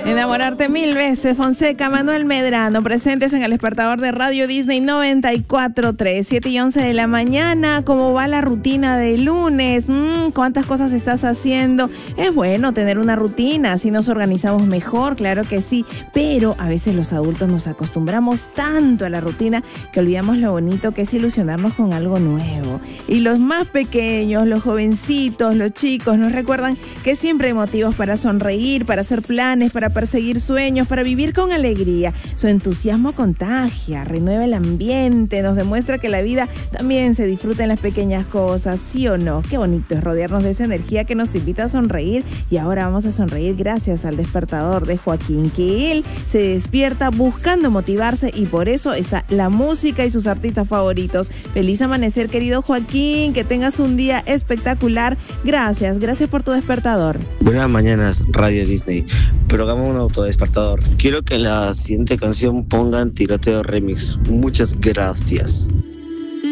Enamorarte mil veces, Fonseca, Manuel Medrano, presentes en el despertador de Radio Disney 94.3, 7 y 11 de la mañana. ¿Cómo va la rutina de lunes? ¿Cuántas cosas estás haciendo? Es bueno tener una rutina, así nos organizamos mejor, claro que sí, pero a veces los adultos nos acostumbramos tanto a la rutina que olvidamos lo bonito que es ilusionarnos con algo nuevo. Y los más pequeños, los jovencitos, los chicos, nos recuerdan que siempre hay motivos para sonreír, para hacer planes, para perseguir sueños, para vivir con alegría. Su entusiasmo contagia, renueva el ambiente, nos demuestra que la vida también se disfruta en las pequeñas cosas, ¿sí o no? Qué bonito es rodearnos de esa energía que nos invita a sonreír, y ahora vamos a sonreír gracias al despertador de Joaquín, que él se despierta buscando motivarse y por eso está la música y sus artistas favoritos. Feliz amanecer, querido Joaquín, que tengas un día espectacular. Gracias por tu despertador. Buenas mañanas, Radio Disney. Programa un autodespertador. Quiero que en la siguiente canción pongan Tiroteo Remix. Muchas gracias.